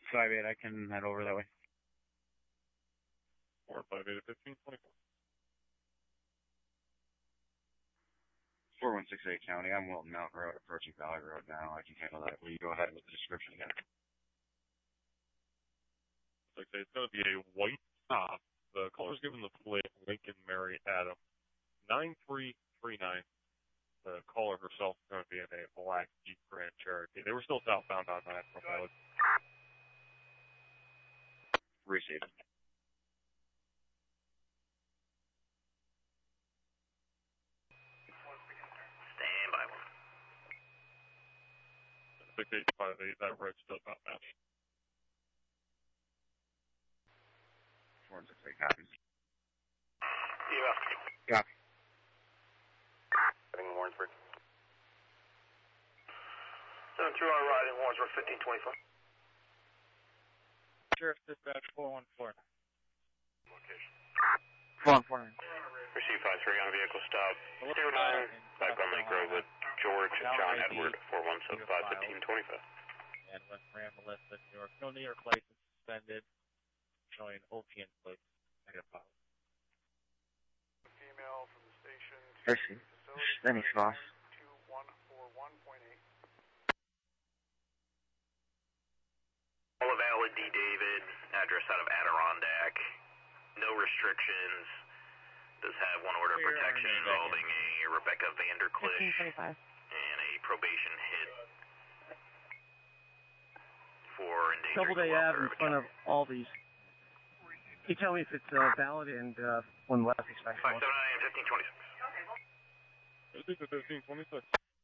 5-8, I can head over that way. 458 at 1524. 4168 County, I'm Wilton Mountain Road, approaching Valley Road now. I can handle that. Will you go ahead with the description again? Like I say, it's going to be a white top. The color's given the plate Lincoln Mary Adam 9339. The caller herself is going to be in a black Jeep Grand Cherokee. They were still southbound on that from Valley. Received. Stand by 6858, that red does not match. 4168 copies. EMF. Copy. Heading Warrensburg. 7-2 on riding Warrensburg 1525. Sheriff Dispatch 414. Location. 414. Receive 5-3 on vehicle stop. 09, back on Lake Road with George John Edward 4175 1525. And West Melissa, New York. No New York license suspended. Showing Opian plates. Negative power. Female from the station. Mercy. Dennis Ross. 2141.8. Valid D. David, address out of Adirondack. No restrictions. Does have one order of protection involving a Rebecca Vanderclish and a probation hit for endangering Doubleday Ave in front of all these. Can you tell me if it's valid and when last expected? 579 1526. 1526.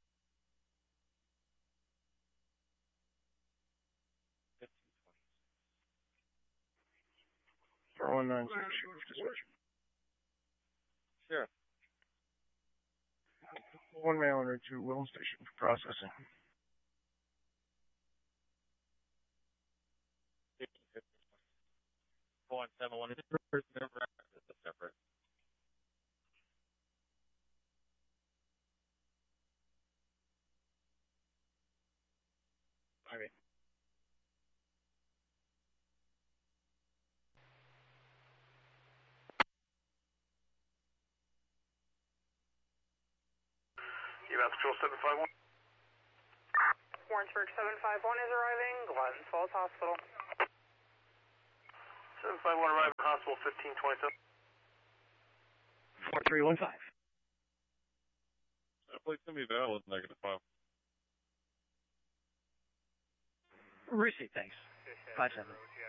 4196, Sheriff Dispatch. Sheriff. One mail order to Wilton Station for processing. 4171 is separate. Okay. EMF Patrol 751. Warrensburg 751 is arriving. Glens Falls Hospital. 751 arriving hospital 1527. 4315. That plate's going to be valid, negative 5. Receipt, thanks. 57.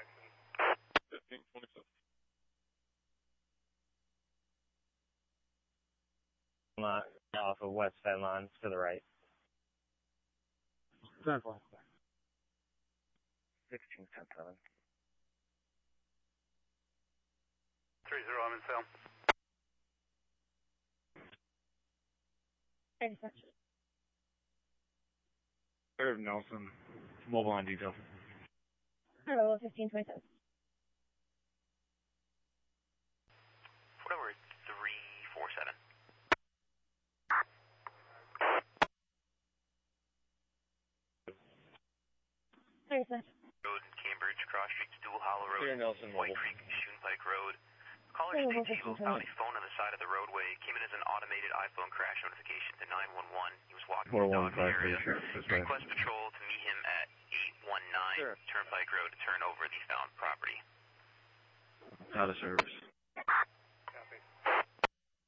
1527. Off of West Fenlon to the right. 16, 1610. 30, I'm in cell. Sheriff Nelson, mobile on detail. Hello, 1527. Whatever, 347. Road in Cambridge, Cross Street, Stool Hollow Road, White Creek, Schoonpike Road. Caller states he found a phone on the side of the roadway. Came in as an automated iPhone crash notification to 911. He was walking the dog in the area. Request patrol to meet him at 819 Turnpike Road to turn over the found property. Out of service.